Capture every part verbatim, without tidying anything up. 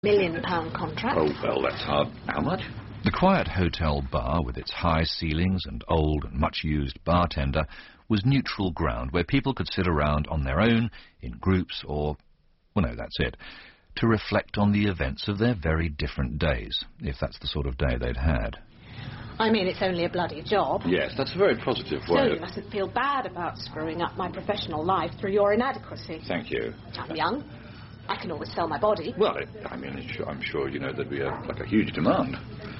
Million pound contract. Oh, well, that's hard. How much? The quiet hotel bar, with its high ceilings and old and much-used bartender, was neutral ground where people could sit around on their own, in groups, or... well, no, that's it, to reflect on the events of their very different days, if that's the sort of day they'd had. I mean, it's only a bloody job. Yes, that's a very positive So way. you mustn't feel bad about screwing up my professional life through your inadequacy. Thank you. I'm young. I can always sell my body. Well, I mean, I'm sure you know there'd be a, like a huge demand.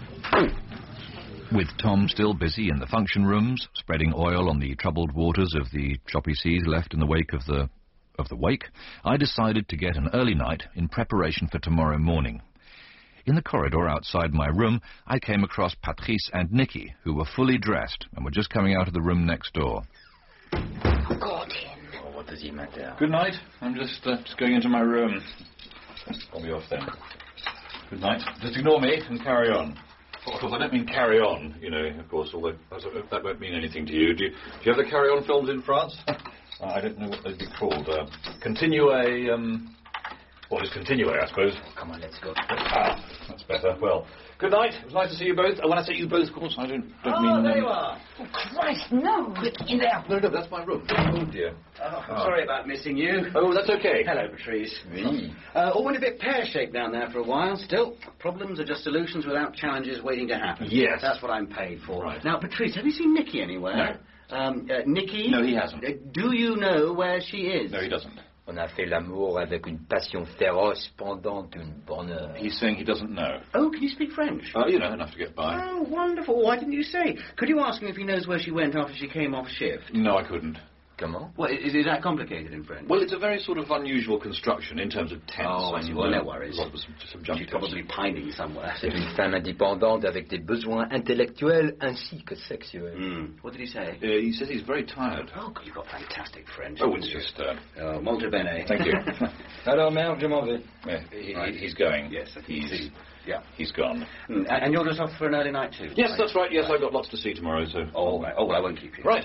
With Tom still busy in the function rooms, spreading oil on the troubled waters of the choppy seas left in the wake of the... of the wake, I decided to get an early night in preparation for tomorrow morning. In the corridor outside my room, I came across Patrice and Nicky, who were fully dressed and were just coming out of the room next door. Oh, God, him. Oh, what does he matter? Good night. I'm just, uh, just going into my room. I'll be off then. Good night. Just ignore me and carry on. Of course, I don't mean carry on, you know, of course, although that won't mean anything to you. Do you, do you have the carry-on films in France? uh, I don't know what they'd be called. Uh, continue a... Um, Well, just continue, I suppose. Oh, come on, let's go. Ah, that's better. Well, good night. It was nice to see you both. And when I say you both, of course, I don't, don't oh, mean... there um, you are. Oh, Christ, no. Quick, in there. No, no, that's my room. Oh, dear. Oh, I'm sorry about missing you. Oh, that's okay. Hello, Patrice. Oui. Uh, all went a bit pear-shaped down there for a while. Still, problems are just solutions without challenges waiting to happen. Yes. That's what I'm paid for. Right. Now, Patrice, have you seen Nicky anywhere? No. Um, uh, Nicky? No, he hasn't. Uh, do you know where she is? No, he doesn't. On a fait l'amour avec une passion féroce pendant une bonne heure. He's saying he doesn't know. Oh, can you speak French? Oh, you know, enough to get by. Oh, wonderful. Why didn't you say? Could you ask him if he knows where she went after she came off shift? No, I couldn't. Comment? Well, is, is that complicated in French? Well, it's a very sort of unusual construction in terms of tense. Oh, I see. Well, no worries. A lot of some, some She's probably pining somewhere. C'est une femme indépendante avec des besoins intellectuels ainsi que sexuels. Mm. What did he say? Uh, he says he's very tired. Oh, you've got fantastic French. Oh, it's just... Uh, Oh, molto bene. thank you. Alors, merde, je m'en vais. Yeah, he, Right. he's going. Yes, I can he's, see. Yeah. He's gone. Mm. And, and you're just off for an early night too? Yes, that's right. Yes, I've got lots to see tomorrow, so... Oh, right. Oh, well, I won't keep you. Right.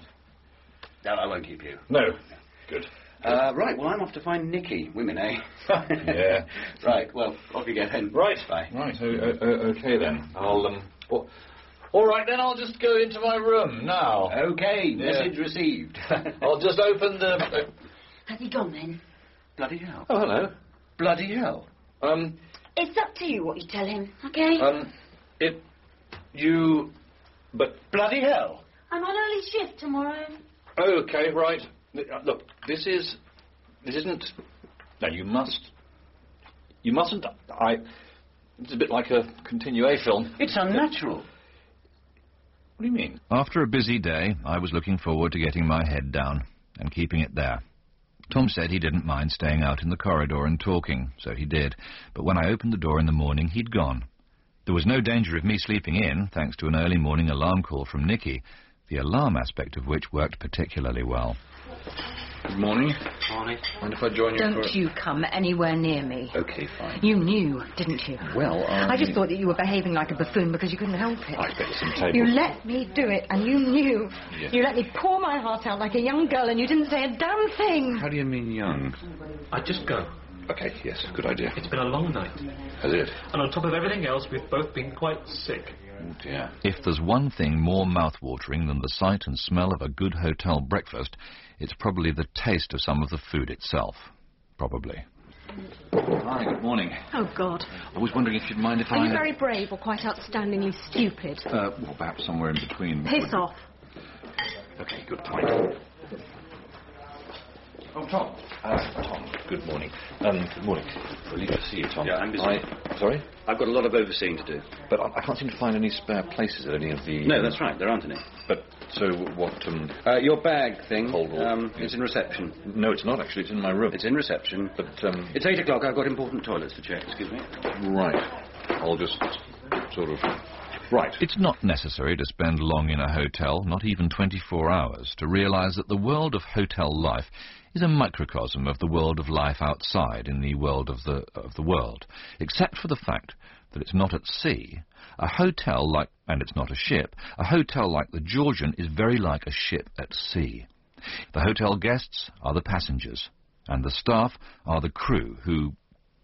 No, I won't keep you. No. Good. Uh, right, well, I'm off to find Nicky. Women, eh? Yeah. Right, well, off you go then. Right. Bye. Right, o o o okay then. I'll, um... Well, all right, then I'll just go into my room now. Okay, Yeah. message received. I'll just open the... Uh, Has he gone then? Bloody hell. oh, hello. Bloody hell. Um, It's up to you what you tell him, okay? um, it... You... But... Bloody hell. I'm on early shift tomorrow. Okay, right. Uh, Look, this is... This isn't... No, you must... You mustn't... I... It's a bit like a continué film. It's unnatural. What do you mean? After a busy day, I was looking forward to getting my head down and keeping it there. Tom said he didn't mind staying out in the corridor and talking, so he did, but when I opened the door in the morning, he'd gone. There was no danger of me sleeping in, thanks to an early morning alarm call from Nicky, the alarm aspect of which worked particularly well. Good morning. Morning. Mind if I join you for... Don't you come anywhere near me. Okay, fine. You knew, didn't you? Well, um, I just thought that you were behaving like a buffoon because you couldn't help it. I expect some tables. You let me do it, and you knew. Yeah. You let me pour my heart out like a young girl, and you didn't say a damn thing. How do you mean young? I just go. Okay, yes, good idea. It's been a long night. Has it? And on top of everything else, we've both been quite sick. Oh, dear. If there's one thing more mouth-watering than the sight and smell of a good hotel breakfast, it's probably the taste of some of the food itself. Probably. Hi, good morning. Oh, God. I was wondering if you'd mind if Are I... you very brave or quite outstandingly stupid? Uh, well, perhaps somewhere in between. Piss off. Okay, good point. Oh, Tom. Uh, Tom, good morning. Um, good morning. Relieved to see you, Tom. Yeah, I'm busy. I... Sorry? I've got a lot of overseeing to do. But I, I can't seem to find any spare places at any of the... No, that's right. There aren't any. But, so, what, um... Uh, your bag thing, Hold on. um, Yes. it's in reception. No, it's not, actually. It's in my room. It's in reception. But, um... It's eight o'clock. I've got important toilets to check. Excuse me. Right. I'll just sort of... Right. It's not necessary to spend long in a hotel, not even twenty-four hours, to realise that the world of hotel life is a microcosm of the world of life outside in the world of the of the world. Except for the fact that it's not at sea, a hotel like, and it's not a ship, a hotel like the Georgian is very like a ship at sea. The hotel guests are the passengers, and the staff are the crew who,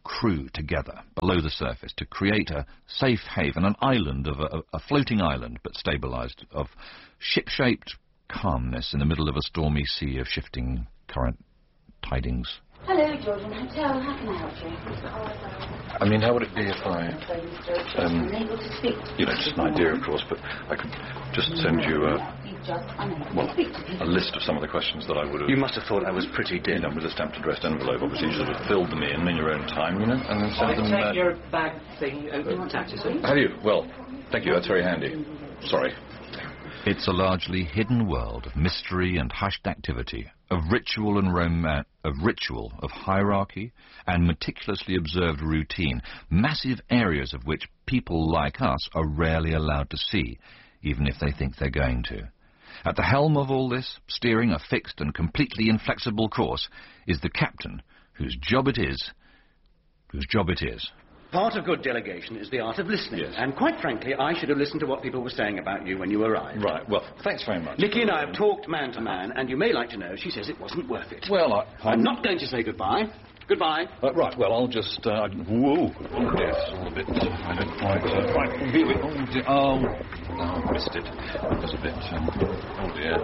crew together below the surface to create a safe haven, an island of a, a floating island, but stabilised, of ship-shaped calmness in the middle of a stormy sea of shifting current tidings. Hello, Georgian Hotel. How can I help you? I mean, how would it be if I, um, you know, just an idea, of course, but I could just send you a, well, a list of some of the questions that I would have... You must have thought I was pretty dim. You know, with a stamped addressed envelope, obviously, you sort of filled them in in your own time, you know, and then send them... Take uh, your bag thing over to the taxi, sir. Have you? Well, thank you, that's very handy. Sorry. It's a largely hidden world of mystery and hushed activity, of ritual and romance, of ritual, of hierarchy, and meticulously observed routine, massive areas of which people like us are rarely allowed to see, even if they think they're going to. At the helm of all this, steering a fixed and completely inflexible course, is the captain, whose job it is, whose job it is. Part of good delegation is the art of listening. Yes. And quite frankly, I should have listened to what people were saying about you when you arrived. Right, well, thanks very much. Nicky and I have talked man to man, and you may like to know she says it wasn't worth it. Well, I... I'm, I'm not going to say goodbye. Goodbye. Uh, right, well, I'll just... Uh, whoa. Oh, dear, it's all a bit... Uh, I don't quite... Uh, right, here we... Oh, dear. Oh, oh, I missed it. It was a bit... Um, oh, dear.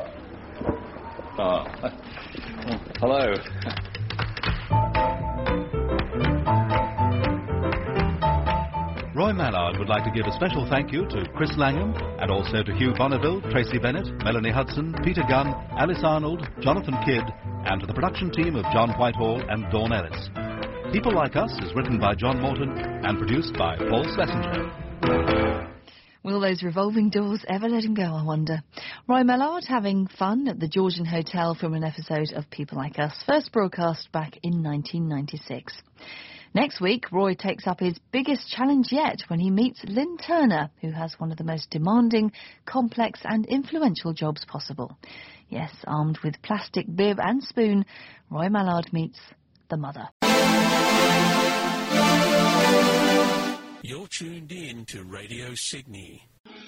Ah. Uh, oh, hello. Roy Mallard would like to give a special thank you to Chris Langham and also to Hugh Bonneville, Tracy Bennett, Melanie Hudson, Peter Gunn, Alice Arnold, Jonathan Kidd, and to the production team of John Whitehall and Dawn Ellis. People Like Us is written by John Morton and produced by Paul Schlesinger. Will those revolving doors ever let him go, I wonder? Roy Mallard having fun at the Georgian Hotel from an episode of People Like Us, first broadcast back in nineteen ninety-six. Next week, Roy takes up his biggest challenge yet when he meets Lynn Turner, who has one of the most demanding, complex and influential jobs possible. Yes, armed with plastic bib and spoon, Roy Mallard meets the mother. You're tuned in to Radio Sydney.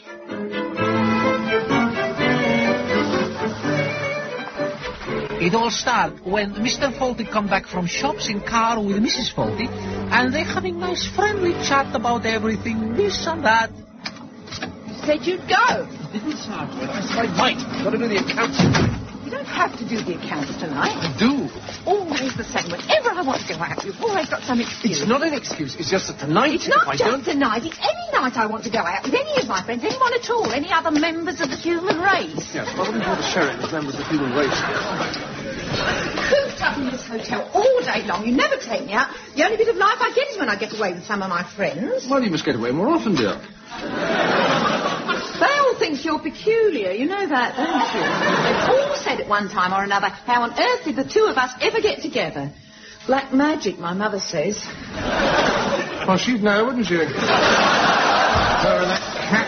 It all started when Mister Fawlty come back from shops in car with Missus Fawlty, and they're having nice friendly chat about everything, this and that. Said you'd go. Didn't sound good. I said I might. Got to do the accounts. You don't have to do the accounts tonight. I do. Always the same. Whenever I want to go out, you've always got some excuse. It's not an excuse. It's just that tonight, It's not if I just don't... tonight. It's any night I want to go out with any of my friends, anyone at all, any other members of the human race. Yes, well, I wouldn't call the sheriff as members of the human race. Cooped up in this hotel all day long. You never take me out. The only bit of life I get is when I get away with some of my friends. Well, you must get away more often, dear. They all think you're peculiar. You know that, don't you? They've all said at one time or another, how on earth did the two of us ever get together? Black magic, my mother says. Well, she'd know, wouldn't she? Her and that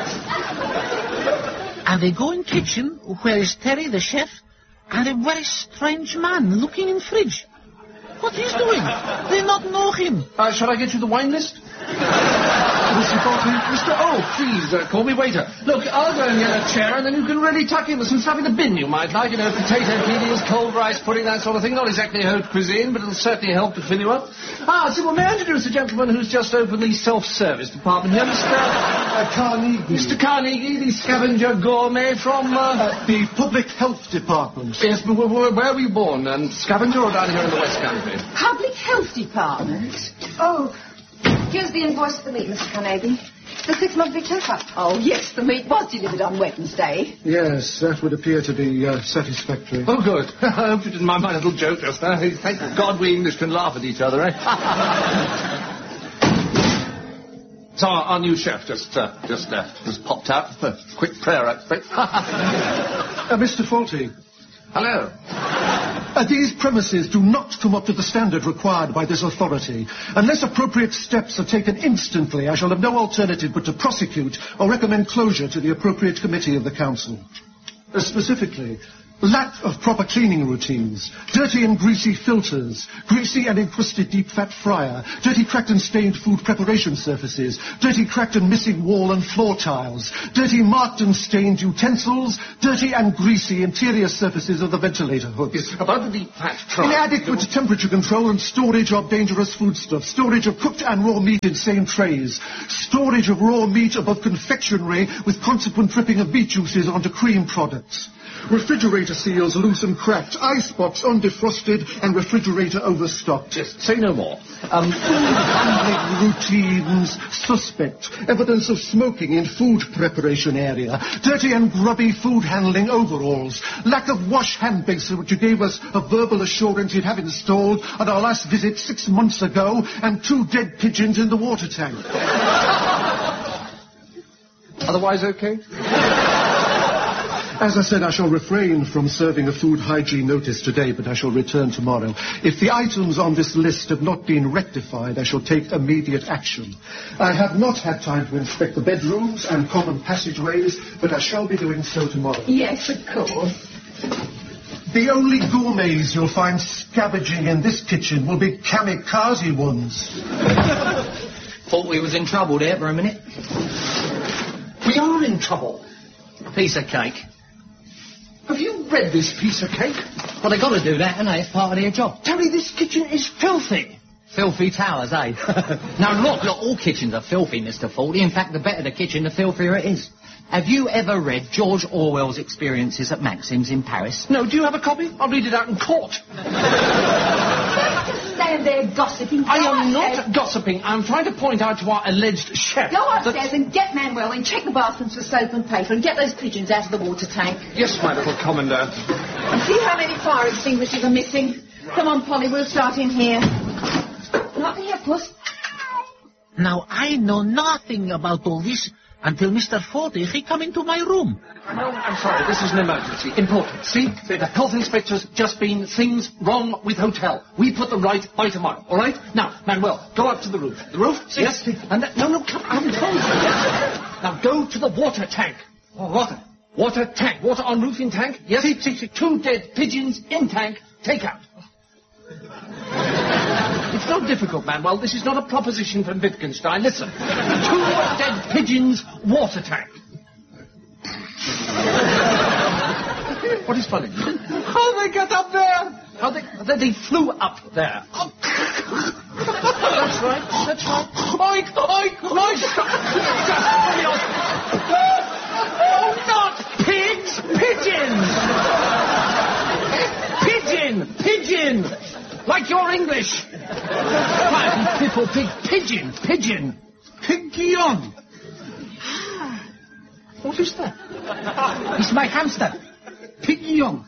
cat. And they go in kitchen, where is Terry, the chef, and a very strange man looking in fridge. What he's doing? They not know him. Uh, shall I get you the wine list? Mister Bolton, Mister Oh, please, uh, call me waiter. Look, I'll go and get a chair, and then you can really tuck in with some stuff in the bin you might like. You know, potato peelings, cold rice pudding, that sort of thing. Not exactly haute cuisine, but it'll certainly help to fill you up. Ah, so, well, may I introduce the gentleman who's just opened the self-service department here, Mister Uh, Carnegie. Mister Carnegie, the scavenger gourmet from... Uh, uh, the Public Health Department. Yes, but where, where, where were you born? Um, scavenger or down here in the West Country? Public Health Department? Oh... Here's the invoice for the meat, Mister Carnegie. The six-monthly checkup. Oh, yes, the meat was delivered on Wednesday. Yes, that would appear to be uh, satisfactory. Oh, good. I hope you didn't mind my little joke just now. Thank God we English can laugh at each other, eh? So our, our new chef just uh, just left. Just popped out for a quick prayer, I expect. uh, Mister Fawlty. Hello. Uh, these premises do not come up to the standard required by this authority. Unless appropriate steps are taken instantly, I shall have no alternative but to prosecute or recommend closure to the appropriate committee of the council. Uh, specifically, Lack of proper cleaning routines, dirty and greasy filters, greasy and encrusted deep fat fryer, dirty cracked and stained food preparation surfaces, dirty cracked and missing wall and floor tiles, dirty marked and stained utensils, dirty and greasy interior surfaces of the ventilator hoods. Yes, about the deep fat fryer. Inadequate temperature control and storage of dangerous foodstuffs, storage of cooked and raw meat in same trays, storage of raw meat above confectionery with consequent dripping of beet juices onto cream products. Refrigerator seals loose and cracked, icebox undefrosted, and refrigerator overstocked. Just say no more. Um, food handling routines suspect. Evidence of smoking in food preparation area. Dirty and grubby food handling overalls. Lack of wash hand basin, which you gave us a verbal assurance you'd have installed on our last visit six months ago, and two dead pigeons in the water tank. Otherwise okay? As I said, I shall refrain from serving a food hygiene notice today, but I shall return tomorrow. If the items on this list have not been rectified, I shall take immediate action. I have not had time to inspect the bedrooms and common passageways, but I shall be doing so tomorrow. Yes, of course. The only gourmets you'll find scavenging in this kitchen will be kamikaze ones. Thought we was in trouble there for a minute. We are in trouble. Piece of cake. Have you read this piece of cake? Well, they got to do that, and it's part of their job. Terry, this kitchen is filthy. Filthy towers, eh? Now, look, look, all kitchens are filthy, Mister Forty. In fact, the better the kitchen, the filthier it is. Have you ever read George Orwell's Experiences at Maxim's in Paris? No, do you have a copy? I'll read it out in court. Stand there gossiping. Go I am upstairs. not gossiping. I'm trying to point out to our alleged chef. Go upstairs and get Manuel and check the bathrooms for soap and paper and get those pigeons out of the water tank. Yes, my little commandant. And see how many fire extinguishers are missing. Come on, Polly, we'll start in here. Not here, Puss. Now, I know nothing about all this until Mister Forty, he come into my room. No, I'm sorry, this is an emergency. Important. See, the health inspector's just been things wrong with hotel. We put them right by tomorrow, all right? Now, Manuel, go up to the roof. The roof? Yes. And that, no, no, come, I haven't told you. Now, go to the water tank. Oh, water. Water tank. Water on roof in tank? Yes. See, see, see, two dead pigeons in tank. Take out. It's not difficult, Manuel. This is not a proposition from Wittgenstein. Listen. Two dead pigeons, water tank. What is funny? How they got up there? How they, they, they flew up there. Oh. That's right, that's right. Oink, oink, oink. Oh, not pigs, pigeons. Pigeon, pigeon. Like your English. Fine, people, pig, pigeon, pigeon. Pigeon. What is that? It's my hamster. Pigeon.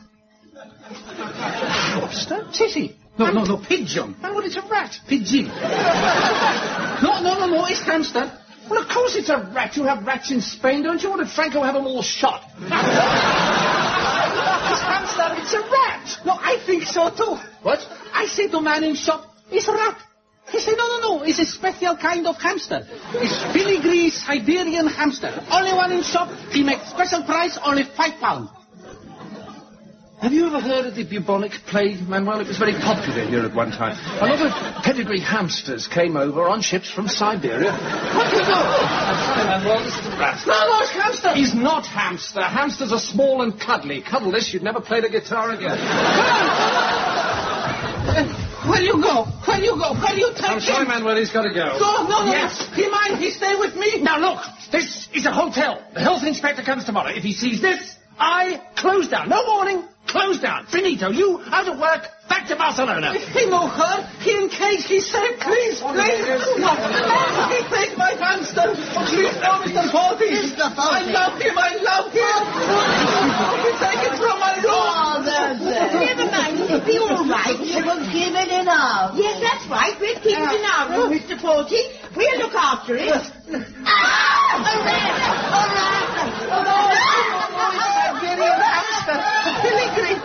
Hamster? Titty. No, no, no, pigeon. Oh, well, it's a rat. Pigeon. No, no, no, no, it's hamster. Well, of course it's a rat. You have rats in Spain, don't you? Or did Franco have them all shot? It's hamster, it's a rat. No, I think so too. What? I say to man in shop, it's a rat. He said, no, no, no, it's a special kind of hamster. It's filigree Siberian hamster. Only one in shop, he makes special price, only five pounds. Have you ever heard of the bubonic plague, Manuel? It was very popular here at one time. A lot of pedigree hamsters came over on ships from Siberia. What do you know? I'm sorry, Manuel, this is a rat. No, no, it's hamster. He's not hamster. Hamsters are small and cuddly. Cuddleless, you'd never play the guitar again. Where you go? Where you go? Where you take I'm sorry, him? Manuel, he's got to go. No, no, no. Yes. He mind, he stay with me. Now, look, this is a hotel. The health inspector comes tomorrow. If he sees this, I close down. No warning. Close down. Finito. You out of work. Back to Barcelona. He no hurt. He in cage. He said, please, please. No. He take my hamster. Please, no, Mister Forty. Mister Forty. I love him. I love him. He take it from my room. Oh, there, there. Never mind. It'll be all right. We'll give it in our room. Yes, that's right. We'll keep it in our room, Mister Forty. We'll look after it. Ah! A rat! A rat! Oh, no. Siberian hamster. Filigree.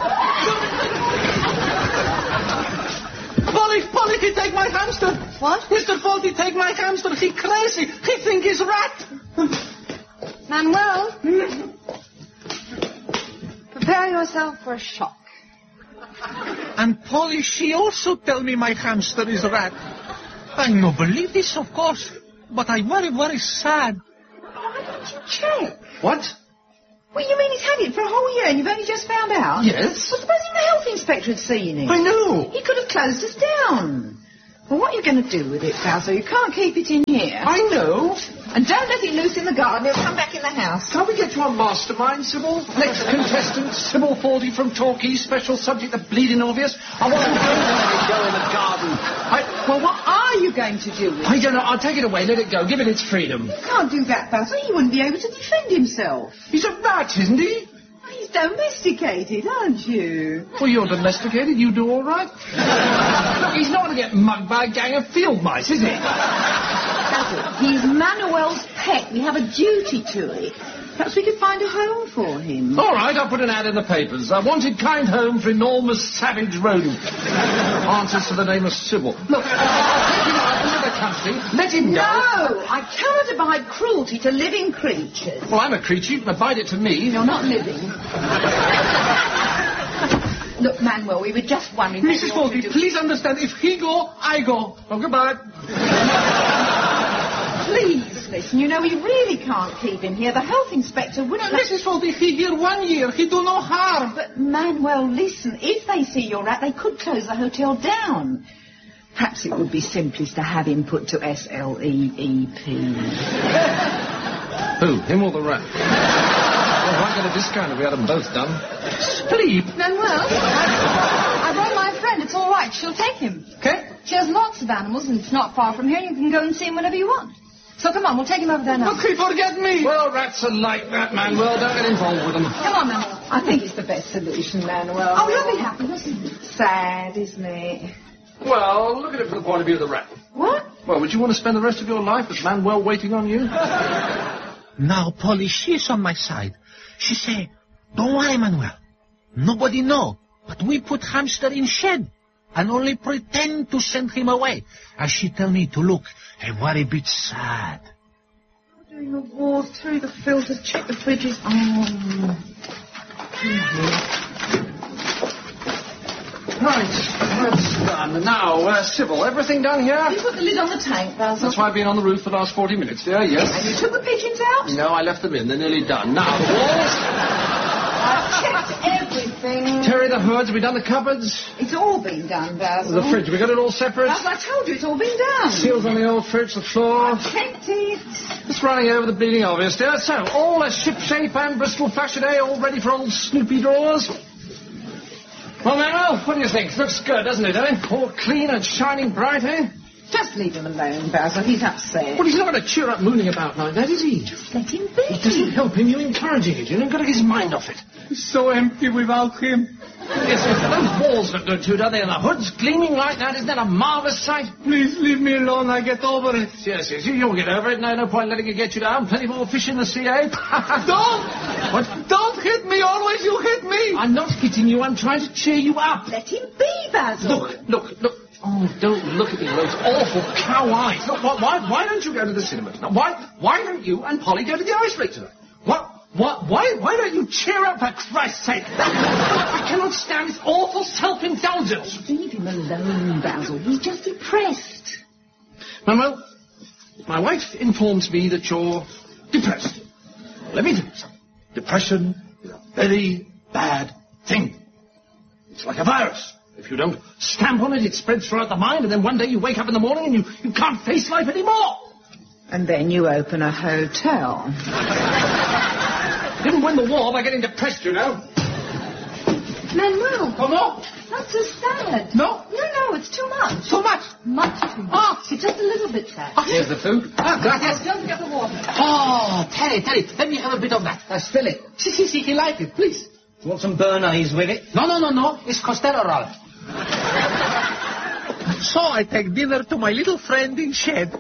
Polly, Polly, he take my hamster. What? Mister Forty take my hamster. He crazy. He think he's rat. Manuel? Prepare herself for a shock. And Polly, she also tell me my hamster is a rat. I no believe this, of course, but I very, very sad. Why don't you check? What? Well, you mean he's had it for a whole year and you've only just found out? Yes. Well, supposing the health inspector had seen it. I know. He could have closed us down. Well, what are you going to do with it, Basil? You can't keep it in here. I know. And don't let it loose in the garden. It'll come back in the house. Can't we get to our mastermind, Sybil? Next contestant, Sybil Forty from Torquay. Special subject, the bleeding obvious. I want to let it go in the garden. I, well, what are you going to do with it? I don't know. I'll take it away. Let it go. Give it its freedom. You can't do that, Basil. He wouldn't be able to defend himself. He's a rat, isn't he? He's domesticated, aren't you? Well, you're domesticated. You do all right. Look, he's not going to get mugged by a gang of field mice, is he? Basil, he's Manuel's pet. We have a duty to it. Perhaps we could find a home for him. All right, I'll put an ad in the papers. I wanted kind home for enormous savage rodent. Answers to the name of Sybil. Look, I'll take him out into the country. Let him go. No, I cannot abide cruelty to living creatures. Well, I'm a creature. You can abide it to me. You're not living. Look, Manuel, we were just wondering... Missus Forty, please understand, if he go, I go. Oh, goodbye. Please, listen, you know, we really can't keep him here. The health inspector wouldn't... No, Missus Forty, he here one year. He do no harm. But, Manuel, listen, if they see you're rat, they could close the hotel down. Perhaps it would be simplest to have him put to S L E E P. Who, him or the rat? Well, why get a discount if we had them both done? Sleep? Manuel, I brought my friend. It's all right. She'll take him. Okay. She has lots of animals, and it's not far from here. You can go and see him whenever you want. So come on, we'll take him over there now. Look, he forget me. Well, rats are like that, Manuel. Don't get involved with them. Come on, Manuel. I think it's the best solution, Manuel. Oh, he'll be happy, won't he? Sad, isn't it? Well, look at it from the point of view of the rat. What? Well, would you want to spend the rest of your life with Manuel waiting on you? Now, Polly, she's on my side. She say, don't worry, Manuel. Nobody know, but we put hamster in shed and only pretend to send him away. And she tell me to look a very bit sad. Doing the walls, through the filters, check the fridges. Oh. Right, that's done. Now, uh, Sybil, everything done here? You put the lid on the tank, Basil. That's why I've been on the roof for the last forty minutes, dear, yes. And you took the pigeons out? No, I left them in. They're nearly done. Now, the walls... I've checked everything. Terry, the hoods, have we done the cupboards? It's all been done, Basil. The fridge, we got it all separate? As I told you, it's all been done. Seals on the old fridge, the floor. I've checked it. Just running over the bleeding obvious, dear. So, all a ship-shape and Bristol fashion, eh? All ready for old Snoopy drawers? Well, Manuel, what do you think? Looks good, doesn't it, eh? All clean and shining bright, eh? Just leave him alone, Basil. He's upset. Well, he's not going to cheer up mooning about like that, is he? Just let him be. It doesn't help him. You're encouraging it. You're not going to get his mind off it. It's so empty without him. Yes, yes, those walls look good too, don't they? And the hood's gleaming like that. Isn't that a marvellous sight? Please leave me alone. I get over it. Yes, yes, you, you'll get over it. No, no point letting it get you down. Plenty more fish in the sea, eh? Don't! What? Don't hit me. Always you hit me. I'm not hitting you. I'm trying to cheer you up. Let him be, Basil. Look, look, look. Oh, don't look at me with those awful cow eyes. Look, why, why don't you go to the cinema tonight? Why, why don't you and Polly go to the ice rink tonight? What? What? Why, why don't you cheer up, for Christ's sake? I cannot stand this awful self-indulgence. Leave him alone, Basil. He's just depressed. Manuel, my wife informs me that you're depressed. Let me tell you something. Depression is a very bad thing. It's like a virus. If you don't stamp on it, it spreads throughout the mind, and then one day you wake up in the morning and you, you can't face life anymore. And then you open a hotel. Didn't win the war by getting depressed, you know. Manuel. Oh, no? Not so sad. No? No, no, it's too much. Too much? Much too much. Ah. It's just a little bit sad. Ah, here's the food. Ah, gracias. Don't forget the water. Oh, Terry, Terry, let me have a bit of that. Uh, spill it. See, see, see, he like it, please. You want some Bernese with it? No, no, no, no. It's Costello. So I take dinner to my little friend in shed.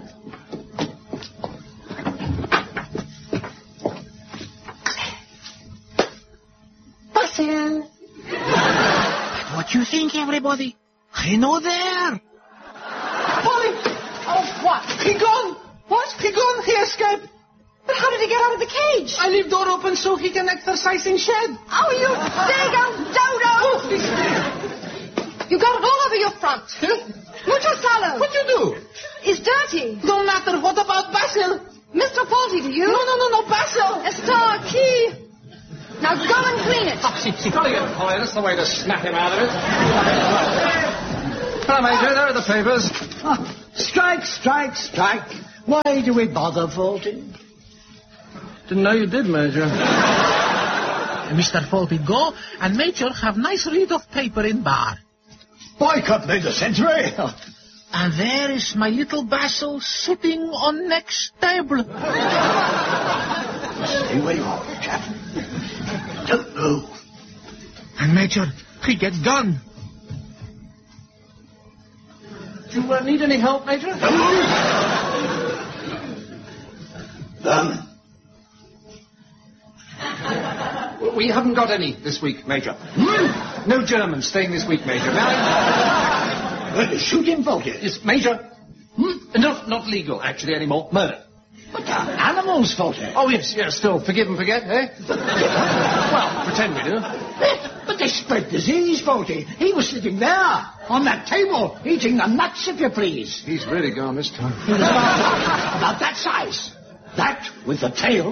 Basil. What you think, everybody? I know there. Polly! Oh, what? He gone! What? He gone? He escaped! But how did he get out of the cage? I leave door open so he can exercise in shed. Oh, you big old dodo! You got it all over your front. Mucho salo. What you do? It's dirty. Don't matter. What about Basil? Mister Faulty, do you? No, no, no, no, Basil. Estar aquí. Now go and clean it. Oh, she, she got to get Polly. That's the way to snap him out of it. Hello, Major. There are the papers. Oh, strike, strike, strike. Why do we bother, Faulty? Didn't know you did, Major. Mister Faulty, go and Major have nice read of paper in bar. Boycott Major Century. And there is my little Basil sitting on next table. Stay where you are, chap. Don't move. And Major, he gets gone. Do you uh, need any help, Major? Done. We haven't got any this week, Major. No Germans staying this week, Major. Well, shoot him, Faulty. Yes, Major. Hmm? Not, not legal, actually, anymore. Murder. But they're animals, Faulty. Oh, yes, yes, still forgive and forget, eh? Well, pretend we do. But they spread disease, Faulty. He was sitting there, on that table, eating the nuts, if you please. He's really gone this time. He was about, about that size. That, with the tail.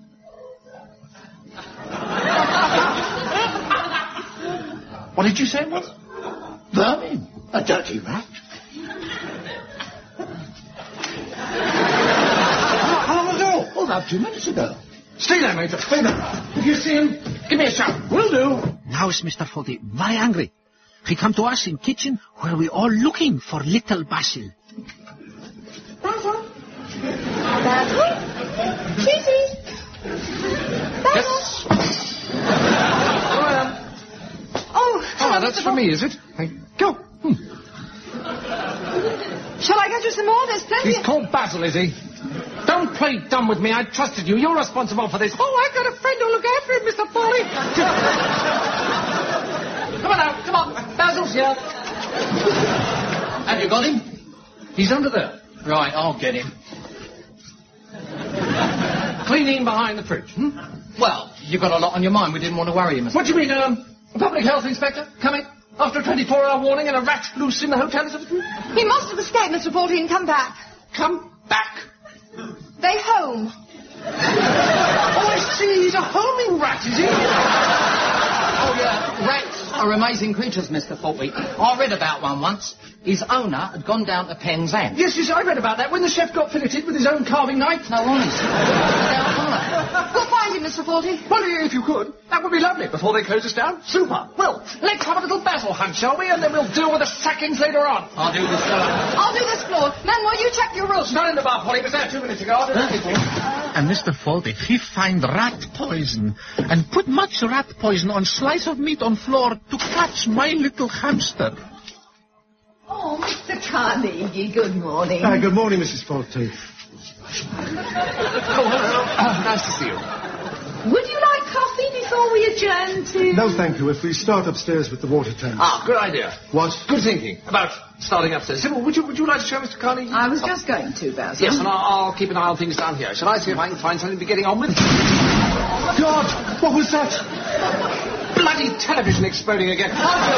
What did you say it was? Vermin. A dirty rat. how, how long ago? Oh, about two minutes ago. Stay there, Major. Stay there. If you see him, give me a shout. Will do. Now is Mister Faulty very angry. He come to us in kitchen where we all looking for little Basil. Basil? Basil? Kitty? Basil? Yes. Oh, hello, Oh, that's Mister for me, is it? Hey, go. Hmm. Shall I get you some more? There's plenty. He's called Basil, is he? Don't play dumb with me. I trusted you. You're responsible for this. Oh, I've got a friend who'll look after him, Mister Foley. Come on now. Come on. Basil's here. Have you got him? He's under there. Right, I'll get him. Cleaning behind the fridge, hmm? Well, you've got a lot on your mind. We didn't want to worry you, Mister What do you mean, um, a public health inspector coming after a twenty-four hour warning and a rat loose in the hotel, is it true? He must have escaped, Mister Faulty, and come back. Come back? They home. Oh, I see. He's a homing rat, is he? Oh, yeah. Rats are amazing creatures, Mister Faulty. I read about one once. His owner had gone down to Penzance. Yes, yes, I read about that. When the chef got filleted with his own carving knife. No, honest. We'll find him, Mister Faulty. Well, if you could, that would be lovely before they close us down. Super. Well, let's have a little Basil hunt, shall we? And then we'll deal with the sackings later on. I'll do this floor. I'll do this floor. Manuel, you check your room. Not in the bar, Polly. It was there two minutes ago. I'll do that. And Mister Faulty, he find rat poison and put much rat poison on slice of meat on floor to catch my little hamster. Oh, Mister Carnegie, good morning. Hi, good morning, Missus Faulty. Oh, hello. Oh, nice to see you. Would you like coffee before we adjourn to... No, thank you. If we start upstairs with the water tank. Ah, good idea. What? Good thinking about starting upstairs. Sybil, would you, would you like to show Mister Carnegie? I was just going to, Basil. Yes, and I'll, I'll keep an eye on things down here. Shall I see if I can find something to be getting on with? God, what was that? Bloody television exploding again.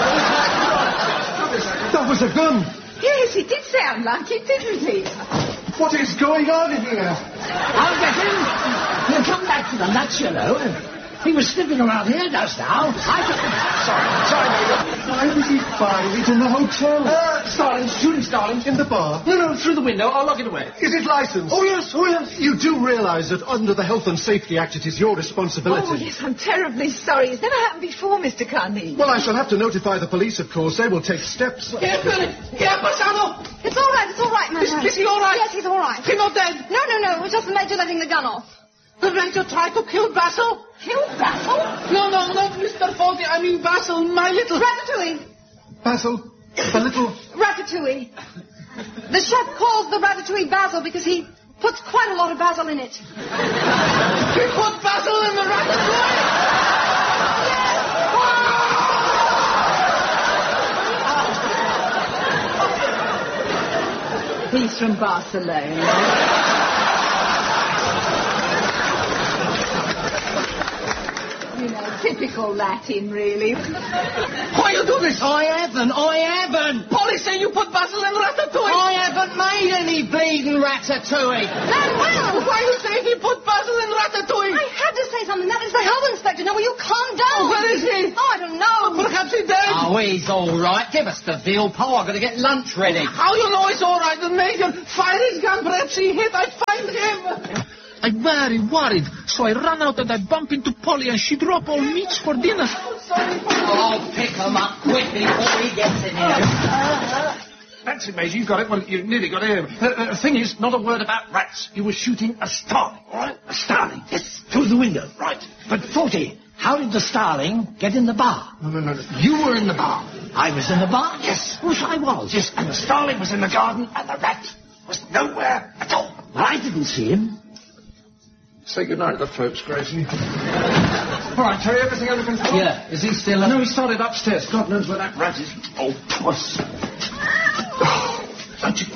That was a gun. Yes, it did sound like it, didn't it? What is going on in here? I'll get him. He'll come back to the nuts, you know. He was sniffing around here just now. I just... Sorry, sorry, Major. Why would he find it in the hotel? Uh, Starling, shooting Starling. In the bar? No, no, through the window. I'll lock it away. Is it licensed? Oh, yes, oh, yes. You do realise that under the Health and Safety Act it is your responsibility. Oh, yes, I'm terribly sorry. It's never happened before, Mister Carnegie. Well, I shall have to notify the police, of course. They will take steps. Here, Billy. Here, Bassano. It's all right, it's all right, Is, Manuel. is he all right? Yes, he's all right. He's not dead. No, no, no, it was just the Major letting the gun off. The Major tried to kill Basil. Kill Basil? No, no, not Mister Faulty. I mean Basil, my little... Ratatouille. Basil, the little... Ratatouille. The chef calls the ratatouille Basil because he puts quite a lot of basil in it. He put Basil in the ratatouille! He's from Barcelona. you know, typical Latin, really. Why you do this? I haven't, I haven't. Polly said you put basil in ratatouille. I haven't made any bleeding ratatouille. Manuel, why you say he put basil in ratatouille? I had to say something. That is the health inspector. Now, will you calm down? Oh, where is he? Oh, I don't know. Perhaps he's dead. Oh, he's all right. Give us the veal, Paul. I've got to get lunch ready. How you know he's all right? The major fired his gun. Perhaps he hit. I find him. I'm very worried, so I run out and I bump into Polly and she drop all meats for dinner. Oh, sorry, I'll pick him up quick before he gets in here. That's it, Maisie. You got it. Well, you nearly got it. Uh, the thing is, not a word about rats. He was shooting a starling, all right? A starling. Yes, through the window. Right. But, Forty, how did the starling get in the bar? No, no, no, no. You were in the bar. I was in the bar? Yes. Of course I was. Yes, and the starling was in the garden and the rat was nowhere at all. Well, I didn't see him. Say goodnight, the folks, Gracie. All right, Terry, everything under control? Yeah. Is he still... Uh... No, he started upstairs. God knows where that rat is. Oh, puss. Oh, you...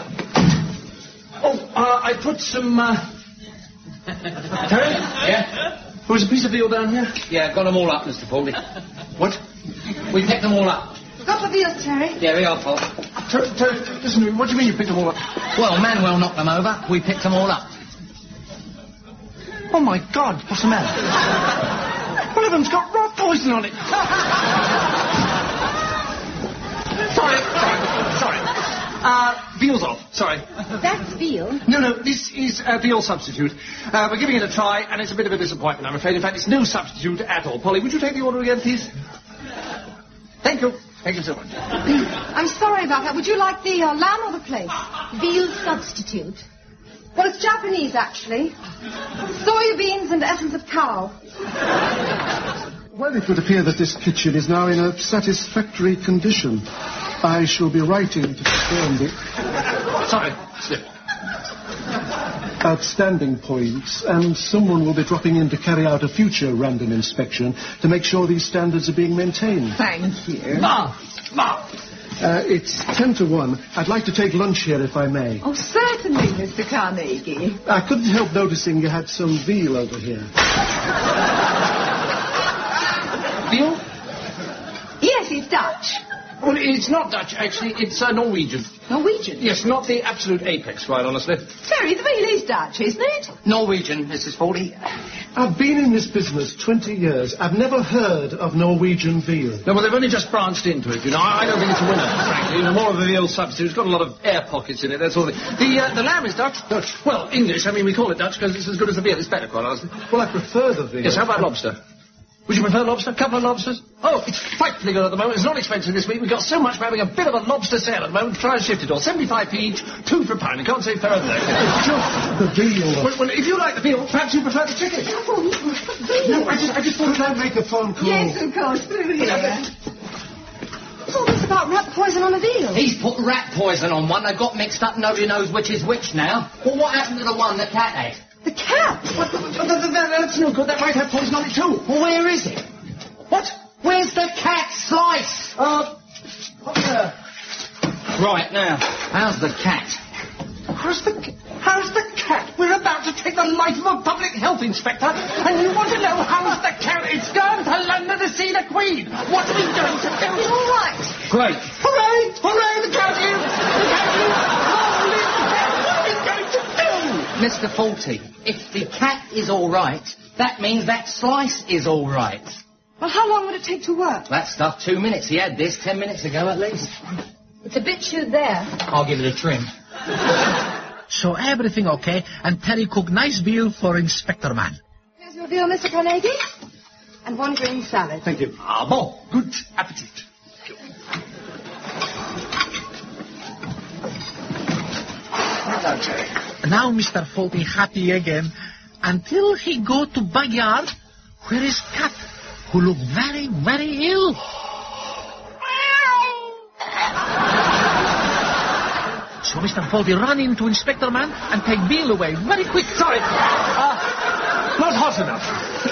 oh uh, I put some... Uh... Terry? Yeah? There was a piece of veal down here? Yeah, got them all up, Mister Foldy. What? We picked them all up. Got the veals, Terry? Yeah, we are, Paul. Terry, Terry, listen to me. What do you mean you picked them all up? Well, Manuel knocked them over. We picked them all up. Oh, my God, what's the matter? One of them's got rat poison on it. sorry, sorry, sorry. Uh, veal's off, sorry. That's veal? No, no, this is a veal substitute. Uh, we're giving it a try, and it's a bit of a disappointment, I'm afraid. In fact, it's no substitute at all. Polly, would you take the order again, please? Thank you. Thank you so much. I'm sorry about that. Would you like the uh, lamb or the plate? Veal substitute. Well, it's Japanese, actually. Soybeans and essence of cow. Well, it would appear that this kitchen is now in a satisfactory condition. I shall be writing to confirm the... Sorry, slip. Outstanding points, and someone will be dropping in to carry out a future random inspection to make sure these standards are being maintained. Thank you. Ma! Ma! Uh, it's ten to one. I'd like to take lunch here, if I may. Oh, certainly, Mister Carnegie. I couldn't help noticing you had some veal over here. Veal? Yes, it's Dutch. Well, it's not Dutch, actually. It's uh, Norwegian. Norwegian? Yes, not the absolute apex, quite honestly. Terry, the veal is Dutch, isn't it? Norwegian, Missus Foldy. I've been in this business twenty years. I've never heard of Norwegian veal. No, well, they've only just branched into it, you know. I don't think it's a winner, frankly. You know, more of a veal substitute. It's got a lot of air pockets in it, that's all. The, the, uh, the lamb is Dutch. Dutch. Well, English. I mean, we call it Dutch because it's as good as the veal. It's better, quite honestly. Well, I prefer the veal. Yes, how about lobster? Would you prefer lobster? A couple of lobsters? Oh, it's frightfully good at the moment. It's not expensive this week. We've got so much we're having a bit of a lobster sale at the moment. Try and shift it all. seventy-five p each, two for a pound. You can't say fairer than that. Just the veal. Well, well, if you like the veal, perhaps you prefer the chicken. No, I just, I just thought I'd make a phone call. Yes, of course. Through here. What's all this about rat poison on a veal? He's put rat poison on one. They got mixed up. Nobody knows which is which now. Well, what happened to the one the cat had? The cat? What, that, that, that, that's no good. That might have poison on it, too. Well, where is it? What? Where's the cat slice? Uh, up there. Right, now, how's the cat? How's the how's the cat? We're about to take the life of a public health inspector, and you want to know how's the cat? It's going to London to see the Queen. What are we going to do? It's all right. Great. Hooray! Hooray! The cat is! The cat is! Holy the cat! What are we going to do? Mister Forty, if the cat is all right, that means that slice is all right. Well, how long would it take to work? That stuff, two minutes. He had this ten minutes ago at least. It's a bit chewed there. I'll give it a trim. So everything okay, and Terry cooked nice veal for Inspector Man. Here's your veal, Mister Carnegie. And one green salad. Thank you. Ah, bon. Good appetite. Now Mister Faulty happy again, until he go to backyard, where is cat, who look very, very ill. So Mister Faulty run into Inspector Man and take Bill away very quick. Sorry. Uh, not hot enough.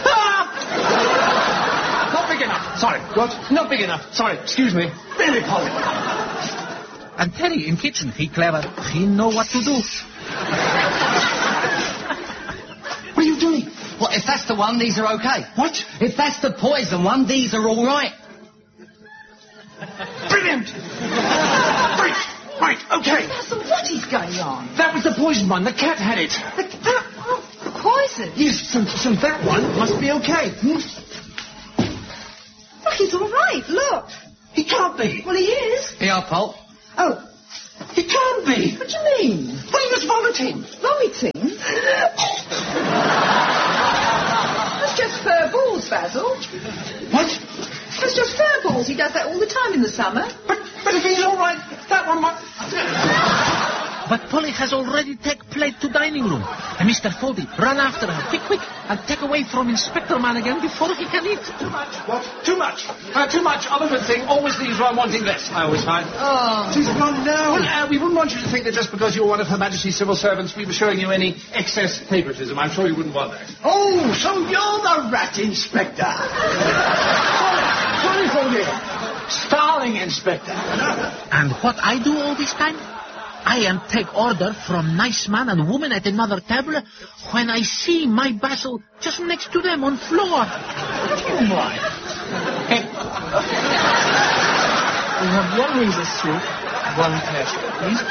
Not big enough. Sorry. What? Not big enough. Sorry. Excuse me. Really, Polly. And Terry in kitchen, he clever. He know what to do. What are you doing? Well, if that's the one, these are okay. What? If that's the poison one, these are all right. Brilliant! Right, right, okay. Basil, what is going on? That was the poison one. The cat had it. The, that, oh, the poison? Yes, so, so that one must be okay. Hmm? Look, he's all right, look. He can't be. Well, he is. Here, Paul. Oh. He can't be. What do you mean? Well, he was vomiting. Vomiting? That's just fur balls, Basil. What? That's just fur balls. He does that all the time in the summer. But, but if he's all right, that one might... But Polly has already taken plate to dining room. And Mister Foldy, run after her, quick, quick, and take away from Inspector Manigan before he can eat. Too much. What? Too much. Uh, too much of a good thing always leaves one wanting less, I always find. Oh. She's gone now. Well, uh, we wouldn't want you to think that just because you're one of Her Majesty's civil servants, we were showing you any excess favouritism. I'm sure you wouldn't want that. Oh, so you're the rat inspector. Sorry, Foldy. Starling Inspector. And what I do all this time? I am take order from nice man and woman at another table when I see my Basil just next to them on floor. Oh, my. Hey. We have one Windsor soup, one pear, please.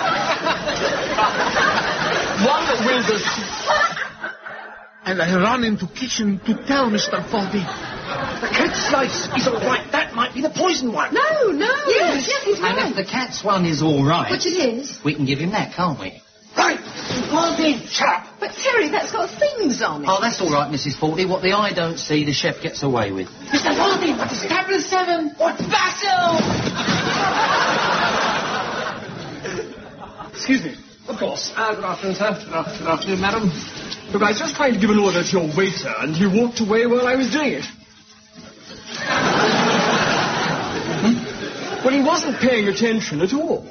One Windsor soup. And I run into kitchen to tell Mister Foldy. The cat slice is all right. That might be the poison one. No, no. Yes, yes, he's right. And if the cat's one is all right... Which it is. We can give him that, can't we? Right. Well then, chap. But, Terry, that's got things on it. Oh, that's all right, Missus Foldy. What the eye don't see, the chef gets away with. Mister Foldy, what's Tablet seven? What's Basil? Excuse me. Of course. Uh, good afternoon, sir. Good afternoon, good afternoon, madam. Look, I was just trying to give an order to your waiter, and he walked away while I was doing it. Hmm? Well, he wasn't paying attention at all.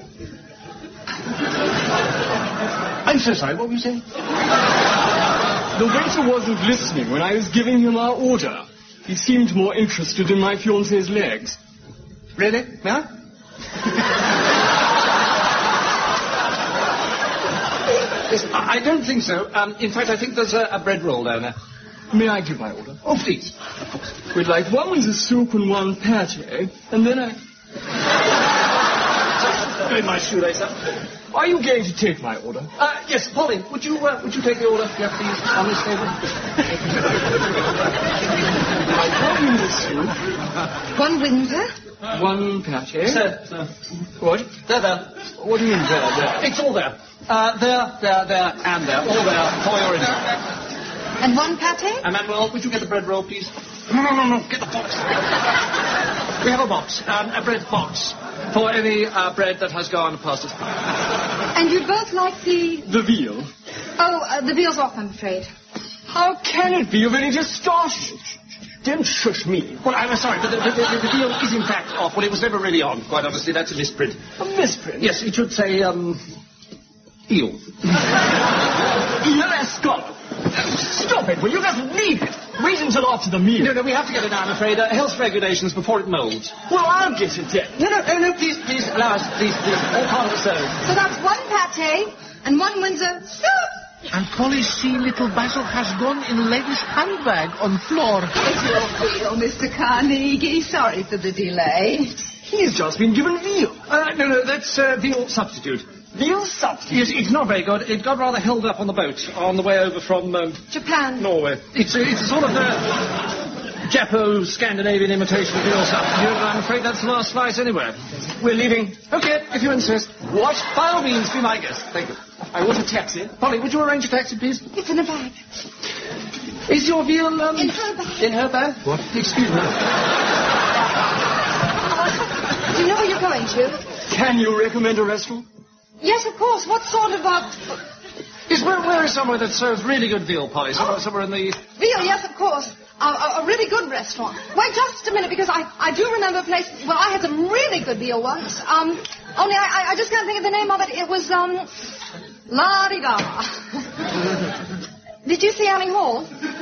I'm so sorry, what were you saying? The waiter wasn't listening when I was giving him our order. He seemed more interested in my fiancée's legs. Really? Yeah? Yes, I I don't think so. Um, in fact, I think there's a, a bread roll down there. May I give my order? Oh, please. We'd like one with a soup and one pate, and then I... In my shoelace, sir. Are you going to take my order? Uh, yes, Polly, would you, uh, would you take the order, yeah, please, on this table? One Windsor soup. One Windsor? One pate. Sir, sir. What? There, there. What do you mean, there, there? It's all there. Uh, there, there, there, and there. All there for your interest. And one pate? Emmanuel, would you get the bread roll, please? No, no, no, no, get the box. We have a box, um, a bread box, for any uh, bread that has gone past us. And you both like the... The veal. Oh, uh, the veal's off, I'm afraid. How can it be? You've only just started. Don't shush me. Well, I'm sorry, but the, the, the, the veal is in fact off. Well, it was never really on, quite honestly. That's a misprint. A misprint? Yes, it should say, um... eel. Eel escallop. Stop it, will you? Just leave it. Wait until after the meal. No, no, we have to get it now, I'm afraid. Uh, health regulations before it molds. Well, I'll get it then. No, no, no, no, please, please, allow us, please, please. All part of the service. So that's one pate and one Windsor soup. And Polly see little Basil has gone in lady's handbag on floor. It's your veal, Mister Carnegie. Sorry for the delay. He's just been given veal. Uh, no, no, that's uh, veal substitute. Veal substitute? Yes, it's not very good. It got rather held up on the boat on the way over from... Um, Japan. Norway. It's a, it's a sort of a Japo-Scandinavian imitation of veal substitute, and I'm afraid that's the last flight anywhere. We're leaving. Okay, if you insist. What? By all means, be my guest. Thank you. I want a taxi. Polly, would you arrange a taxi, please? It's in a bag. Is your veal, um... In her bag. In her bag? What? Excuse me. Do you know where you're going to? Can you recommend a restaurant? Yes, of course. What sort of, uh... Is where, where is somewhere that serves really good veal, Polly? Somewhere, oh. somewhere in the... Veal, yes, of course. Uh, a, a really good restaurant. Wait just a minute, because I, I do remember a place... Well, I had some really good veal once. Um, only I, I just can't think of the name of it. It was, um... La-di-da. Did you see Annie Hall?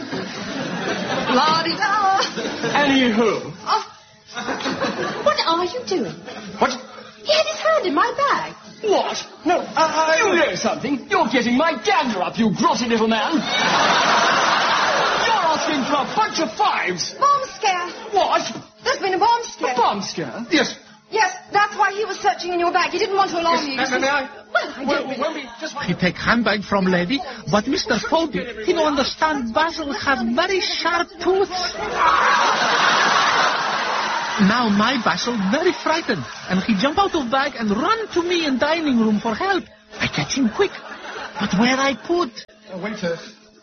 La-di-da. Annie Hall? Oh. What are you doing? What? He had his hand in my bag. What? No, uh, you know something. You're getting my gander up, you grotty little man. You're a burst into a bunch of fives. Bomb scare. What? There's been a bomb scare. A bomb scare? Yes. Yes, that's why he was searching in your bag. He didn't want to alarm you. Yes, may I? Well, I Well, don't well, we just He take handbag from lady, but Mister Foldy, he don't understand Basil have very sharp tooth. Now my Basil very frightened, and he jump out of bag and run to me in dining room for help. I catch him quick, but where I put? A waiter.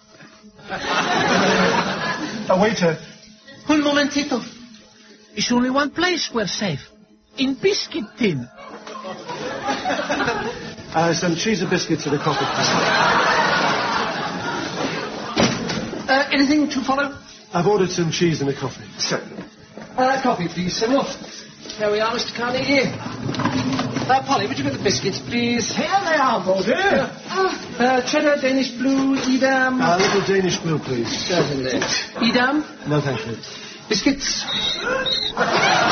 A waiter. Un momentito. It's only one place we're safe. In biscuit tin. Uh, some cheese and biscuits and a coffee. Uh, anything to follow? I've ordered some cheese and a coffee. So, uh, coffee, please, Sybil. Here we are, Mister Carnegie. Uh, Polly, would you get the biscuits, please? Here they are, Baldy. Uh, cheddar, Danish blue, Edam. A little Danish blue, please. Certainly. Edam? No, thank you. Biscuits.